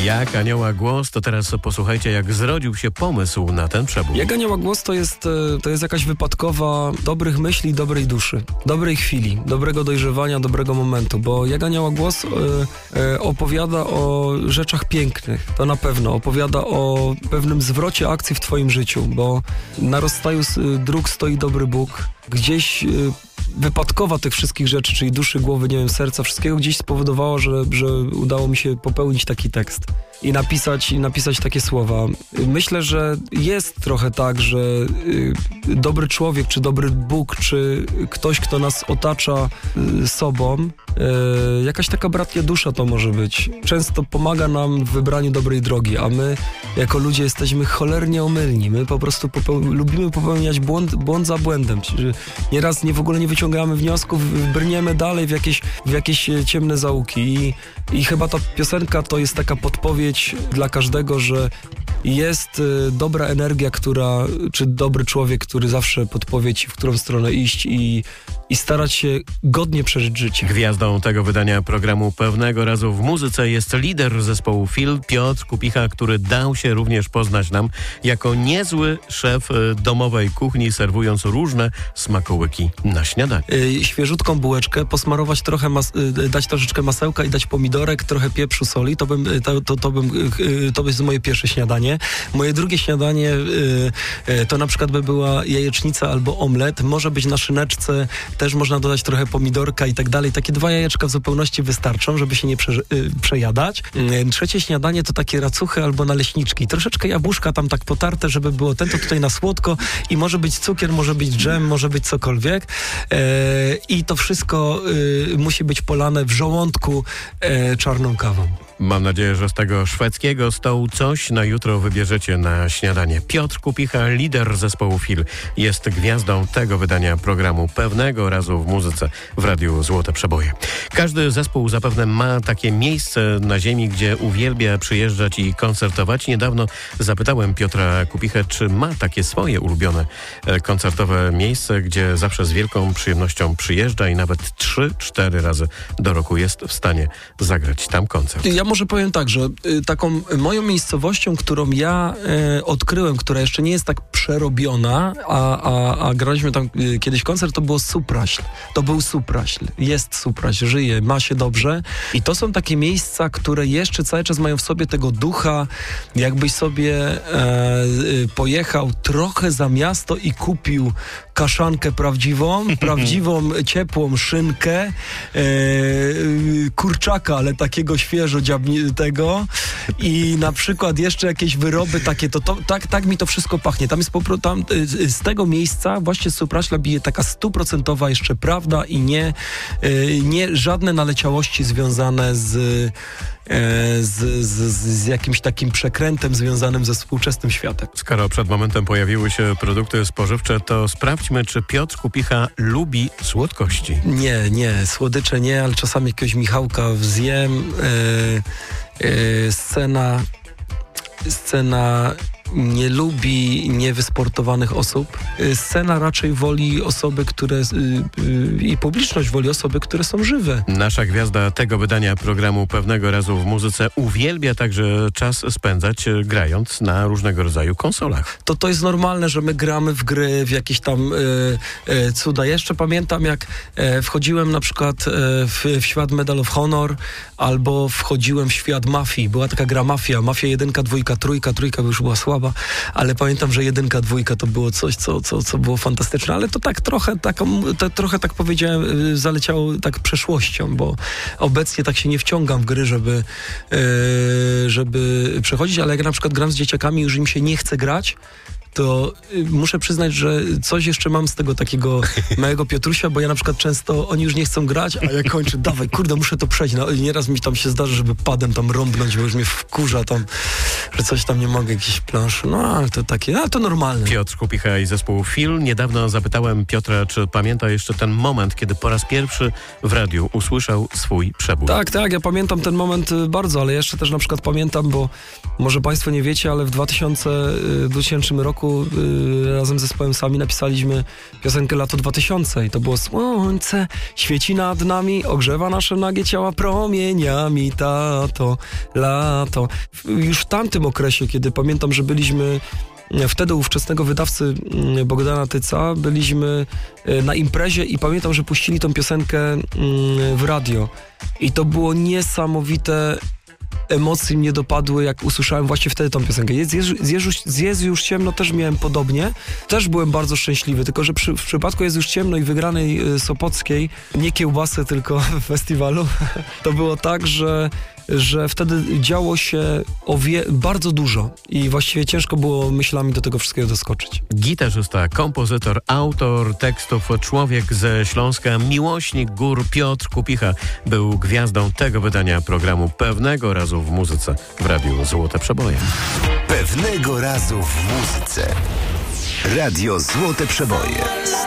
Jak anioła głos, to teraz posłuchajcie, jak zrodził się pomysł na ten przebój. Jak anioła głos to jest jakaś wypadkowa dobrych myśli, dobrej duszy, dobrej chwili, dobrego dojrzewania, dobrego momentu, bo jak anioła głos opowiada o rzeczach pięknych, to na pewno opowiada o pewnym zwrocie akcji w twoim życiu, bo na rozstaju dróg stoi dobry Bóg. Gdzieś wypadkowa tych wszystkich rzeczy, czyli duszy, głowy, nie wiem, serca, wszystkiego gdzieś spowodowało, że udało mi się popełnić taki tekst i napisać takie słowa. Myślę, że jest trochę tak, że dobry człowiek, czy dobry Bóg, czy ktoś, kto nas otacza sobą, jakaś taka bratnia dusza to może być. Często pomaga nam w wybraniu dobrej drogi, a my jako ludzie jesteśmy cholernie omylni. My po prostu lubimy popełniać błąd za błędem. Nieraz w ogóle nie wyciągamy wniosków, brniemy dalej w jakieś ciemne zaułki i chyba ta piosenka to jest taka podpowiedź dla każdego, że jest dobra energia, czy dobry człowiek, który zawsze podpowie ci, w którą stronę iść i starać się godnie przeżyć życie. Gwiazdą tego wydania programu Pewnego Razu w Muzyce jest lider zespołu Fil, Piotr Kupicha, który dał się również poznać nam jako niezły szef domowej kuchni, serwując różne smakołyki na śniadanie. Świeżutką bułeczkę, posmarować trochę, dać troszeczkę masełka i dać pomidorek, trochę pieprzu, soli, to jest moje pierwsze śniadanie. Moje drugie śniadanie to na przykład by była jajecznica albo omlet, może być na szyneczce, też można dodać trochę pomidorka i tak dalej. Takie 2 jajeczka w zupełności wystarczą, żeby się nie przejadać. Trzecie śniadanie to takie racuchy albo naleśniczki. Troszeczkę jabłuszka tam tak potarte, żeby było to tutaj na słodko i może być cukier, może być dżem, może być cokolwiek. I to wszystko musi być polane w żołądku czarną kawą. Mam nadzieję, że z tego szwedzkiego stołu coś na jutro wybierzecie na śniadanie. Piotr Kupicha, lider zespołu Fil, jest gwiazdą tego wydania programu Pewnego Razu w Muzyce w Radiu Złote Przeboje. Każdy zespół zapewne ma takie miejsce na ziemi, gdzie uwielbia przyjeżdżać i koncertować. Niedawno zapytałem Piotra Kupichę, czy ma takie swoje ulubione koncertowe miejsce, gdzie zawsze z wielką przyjemnością przyjeżdża i nawet 3-4 razy do roku jest w stanie zagrać tam koncert. Ja może powiem tak, że taką moją miejscowością, którą ja odkryłem, która jeszcze nie jest tak przerobiona, a graliśmy tam kiedyś koncert, to było Supraśl. To był Supraśl. Jest Supraśl, żyje, ma się dobrze. I to są takie miejsca, które jeszcze cały czas mają w sobie tego ducha, jakbyś sobie pojechał trochę za miasto i kupił kaszankę prawdziwą, ciepłą szynkę, kurczaka, ale takiego świeżo dziabnitego i na przykład jeszcze jakieś wyroby takie, tak mi to wszystko pachnie. Tam jest z tego miejsca właśnie z Supraśla bije taka 100% jeszcze prawda i nie żadne naleciałości związane z jakimś takim przekrętem związanym ze współczesnym światem. Skoro przed momentem pojawiły się produkty spożywcze, to sprawdźmy, czy Piotr Kupicha lubi słodkości. Nie, słodycze nie, ale czasami jakiegoś Michałka zjem. Scena nie lubi niewysportowanych osób. Scena raczej woli osoby, i publiczność woli osoby, które są żywe. Nasza gwiazda tego wydania programu Pewnego Razu w Muzyce uwielbia także czas spędzać grając na różnego rodzaju konsolach. To jest normalne, że my gramy w gry, w jakieś tam cuda. Ja jeszcze pamiętam, jak wchodziłem na przykład w świat Medal of Honor albo wchodziłem w świat Mafii. Była taka gra Mafia 1, 2, 3 już była słaba, ale pamiętam, że 1, 2 to było coś, co było fantastyczne, ale to tak trochę tak powiedziałem, zaleciało tak przeszłością, bo obecnie tak się nie wciągam w gry, żeby przechodzić, ale jak na przykład gram z dzieciakami, już im się nie chce grać, to muszę przyznać, że coś jeszcze mam z tego takiego małego Piotrusia, bo ja na przykład często, oni już nie chcą grać, a ja kończę, dawaj, kurde, muszę to przejść. No, nieraz mi tam się zdarzy, żeby padem tam rąbnąć, bo już mnie wkurza tam, że coś tam nie mogę, jakiś plansz. No, ale to takie, to normalne. Piotr Kupicha i zespół Fil. Niedawno zapytałem Piotra, czy pamięta jeszcze ten moment, kiedy po raz pierwszy w radiu usłyszał swój przebój. Tak, ja pamiętam ten moment bardzo, ale jeszcze też na przykład pamiętam, bo może Państwo nie wiecie, ale w 2000 roku razem z zespołem Sami napisaliśmy piosenkę Lato 2000 i to było słońce świeci nad nami, ogrzewa nasze nagie ciała promieniami, tato, lato. Już w tamtym okresie, kiedy pamiętam, że byliśmy wtedy u ówczesnego wydawcy Bogdana Tyca, byliśmy na imprezie i pamiętam, że puścili tą piosenkę w radio i to było niesamowite. Emocje mnie dopadły, jak usłyszałem właśnie wtedy tą piosenkę. Jest już ciemno, też miałem podobnie. Też byłem bardzo szczęśliwy, tylko że w przypadku Jest już ciemno i wygranej Sopockiej, nie kiełbasy, tylko w festiwalu, to było tak, że wtedy działo się bardzo dużo i właściwie ciężko było myślami do tego wszystkiego doskoczyć. Gitarzysta, kompozytor, autor tekstów, człowiek ze Śląska, miłośnik gór Piotr Kupicha był gwiazdą tego wydania programu Pewnego razu w muzyce w Radiu Złote Przeboje. Pewnego razu w muzyce. Radio Złote Przeboje.